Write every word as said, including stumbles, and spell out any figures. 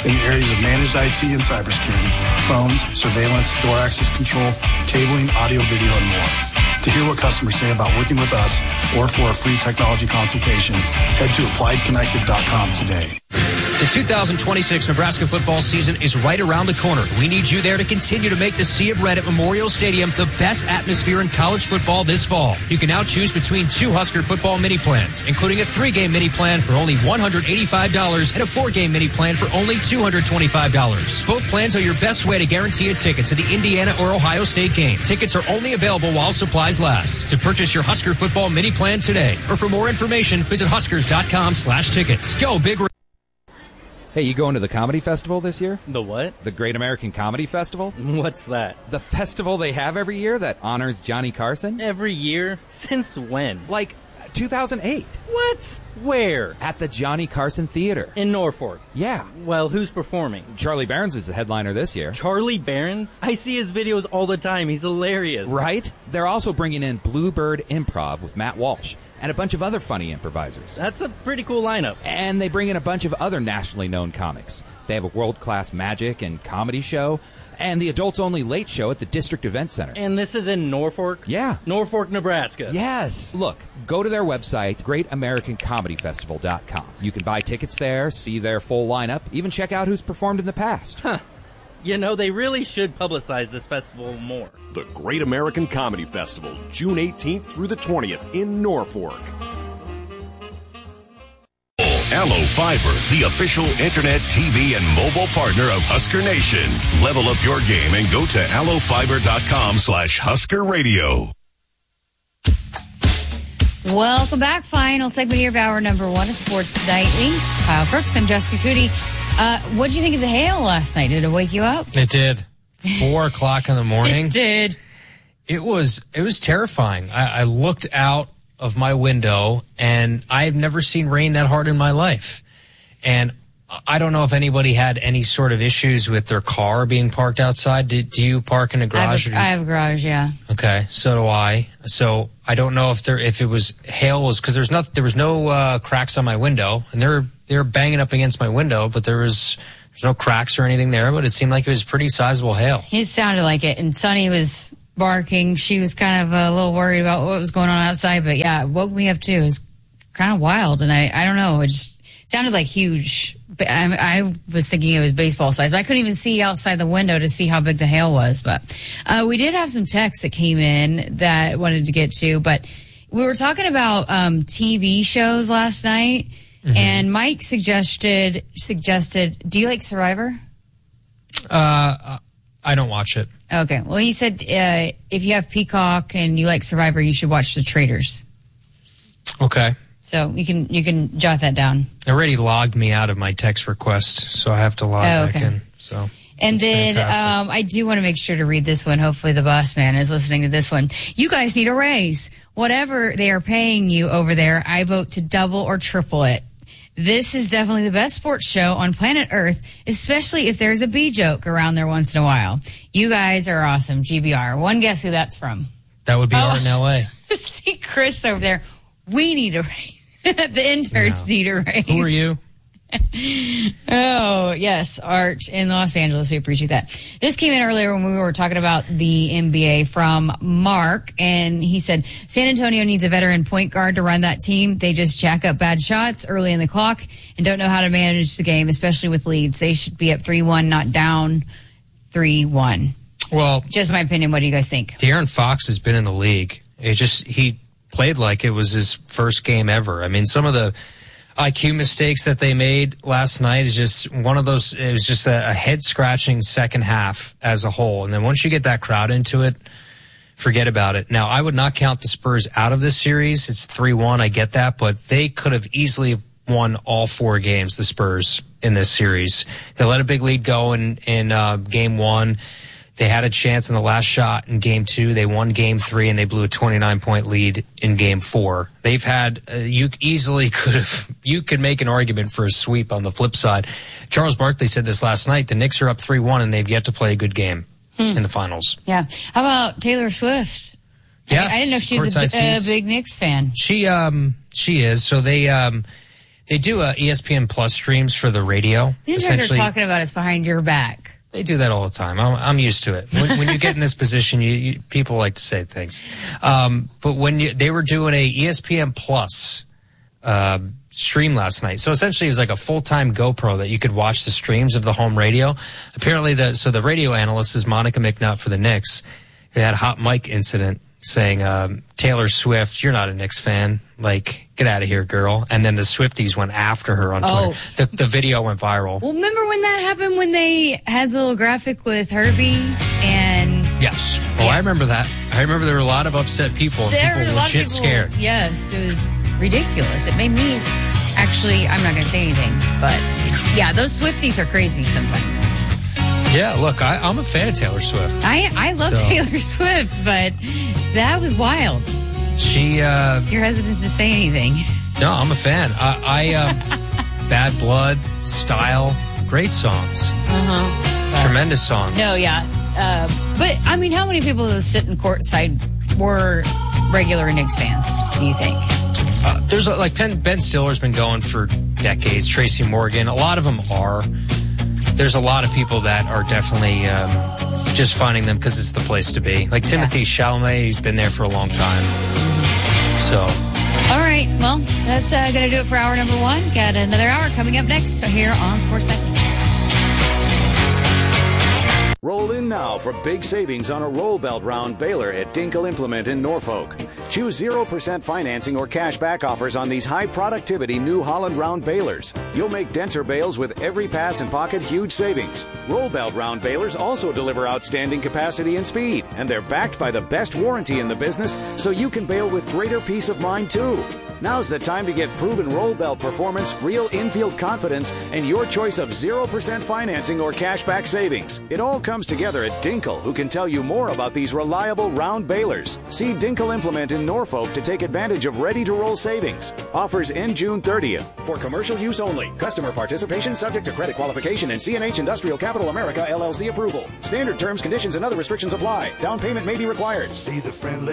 in the areas of managed I T and cybersecurity, phones, surveillance, door access control, cabling, audio, video, and more. To hear what customers say about working with us or for a free technology consultation, head to applied connected dot com today. The two thousand twenty-six Nebraska football season is right around the corner. We need you there to continue to make the Sea of Red at Memorial Stadium the best atmosphere in college football this fall. You can now choose between two Husker football mini plans, including a three-game mini plan for only one hundred eighty-five dollars and a four-game mini plan for only two hundred twenty-five dollars. Both plans are your best way to guarantee a ticket to the Indiana or Ohio State game. Tickets are only available while supplies last. To purchase your Husker football mini plan today, or for more information, visit huskers.com slash tickets. Go Big Red. Hey, you going to the comedy festival this year? The what? The Great American Comedy Festival? What's that? The festival they have every year that honors Johnny Carson? Every year? Since when? Like two thousand eight. What? Where? At the Johnny Carson Theater. In Norfolk? Yeah. Well, who's performing? Charlie Barons is the headliner this year. Charlie Barons? I see his videos all the time. He's hilarious. Right? They're also bringing in Bluebird Improv with Matt Walsh and a bunch of other funny improvisers. That's a pretty cool lineup. And they bring in a bunch of other nationally known comics. They have a world-class magic and comedy show, and the adults-only late show at the District Event Center. And this is in Norfolk? Yeah. Norfolk, Nebraska. Yes. Look, go to their website, great american comedy festival dot com. You can buy tickets there, see their full lineup, even check out who's performed in the past. Huh. You know, they really should publicize this festival more. The Great American Comedy Festival, June eighteenth through the twentieth in Norfolk. Allo Fiber, the official internet, T V, and mobile partner of Husker Nation. Level up your game and go to allo fiber dot com slash Husker Radio. Welcome back. Final segment here of hour number one of Sports Nightly. Kyle Crooks, I'm Jessica Cootie. Uh, what did you think of the hail last night? Did it wake you up? It did. Four o'clock in the morning. It did. It was it was terrifying. I, I looked out of my window, and I've never seen rain that hard in my life. And I don't know if anybody had any sort of issues with their car being parked outside. Do, do you park in a garage? I have a, I have a garage, yeah. Okay, so do I. So I don't know if there if it was hail was because there's not there was no uh, cracks on my window, and they're they're banging up against my window, but there was there's no cracks or anything there. But it seemed like it was pretty sizable hail. It sounded like it, and Sunny was barking. She was kind of a little worried about what was going on outside, but yeah, it woke me up too. It was kind of wild, and I I don't know. It just sounded like huge. I, I was thinking it was baseball size, but I couldn't even see outside the window to see how big the hail was. But uh, we did have some texts that came in that I wanted to get to, but we were talking about um, T V shows last night, mm-hmm. and Mike suggested suggested. Do you like Survivor? Uh, I don't watch it. Okay, well, he said uh, if you have Peacock and you like Survivor, you should watch The Traitors. Okay. So you can you can jot that down. It already logged me out of my text request, so I have to log oh, back okay. in. So and then um, I do want to make sure to read this one. Hopefully the boss man is listening to this one. You guys need a raise. Whatever they are paying you over there, I vote to double or triple it. This is definitely the best sports show on planet Earth, especially if there's a B joke around there once in a while. You guys are awesome. G B R. One guess who that's from. That would be oh. Art in L A. See Chris over there. We need a raise. The interns no. need a raise. Who are you? Oh, yes, Art in Los Angeles. We appreciate that. This came in earlier when we were talking about the N B A from Mark, and he said, San Antonio needs a veteran point guard to run that team. They just jack up bad shots early in the clock and don't know how to manage the game, especially with leads. They should be up three one, not down three one. Well, just my opinion. What do you guys think? De'Aaron Fox has been in the league. It just, he played like it was his first game ever. I mean, some of the I Q mistakes that they made last night is just one of those, it was just a, a head-scratching second half as a whole. And then once you get that crowd into it, forget about it. Now, I would not count the Spurs out of this series. It's three one, I get that, but they could have easily won all four games, the Spurs, in this series. They let a big lead go in, in uh, game one. They had a chance in the last shot in game two. They won game three, and they blew a twenty-nine point lead in game four. They've had, uh, you easily could have, you could make an argument for a sweep on the flip side. Charles Barkley said this last night. The Knicks are up three one, and they've yet to play a good game hmm. in the finals. Yeah. How about Taylor Swift? Yes. I, I didn't know she was a, a big Knicks fan. She, um, she is. So they, um, They do uh, E S P N Plus streams for the radio. These guys are talking about us behind your back. They do that all the time. I'm, I'm used to it. When, when you get in this position, you, you people like to say things. Um, but when you, they were doing a E S P N Plus uh, stream last night, so essentially it was like a full-time GoPro that you could watch the streams of the home radio. Apparently, the so the radio analyst is Monica McNutt for the Knicks. They had a hot mic incident saying, um, Taylor Swift, you're not a Knicks fan. Like, get out of here, girl. And then the Swifties went after her on Twitter. Oh. The, the video went viral. Well, remember when that happened when they had the little graphic with Herbie and... Yes. Oh, yeah. I remember that. I remember there were a lot of upset people and there people were a lot legit of people, scared. Yes, it was ridiculous. It made me... Actually, I'm not going to say anything, but yeah, those Swifties are crazy sometimes. Yeah, look, I, I'm a fan of Taylor Swift. I, I love So- Taylor Swift, but that was wild. She, uh, You're hesitant to say anything. no, I'm a fan. I, I um, Bad Blood, Style, great songs. Uh-huh. Tremendous songs. No, yeah. Uh, but, I mean, how many people that sit in courtside were regular Knicks fans, do you think? Uh, there's a- like Ben, Ben Stiller's been going for decades. Tracy Morgan, a lot of them are. There's a lot of people that are definitely um, just finding them because it's the place to be. Like Timothy Yeah. Chalamet, he's been there for a long time. So, All right, well, that's uh, going to do it for hour number one. Got another hour coming up next so here on Sports Night. Roll in now for big savings on a roll belt round baler at Dinkle Implement in Norfolk. Choose zero percent financing or cash back offers on these high productivity New Holland round balers. You'll make denser bales with every pass and pocket huge savings. Roll belt round balers also deliver outstanding capacity and speed, and they're backed by the best warranty in the business, so you can bale with greater peace of mind too. Now's the time to get proven roll belt performance, real infield confidence, and your choice of zero percent financing or cashback savings. It all comes together at Dinkle, who can tell you more about these reliable round balers. See Dinkle Implement in Norfolk to take advantage of ready-to-roll savings. Offers end June thirtieth. For commercial use only. Customer participation subject to credit qualification and C and H Industrial Capital America L L C approval. Standard terms, conditions, and other restrictions apply. Down payment may be required. See the friendly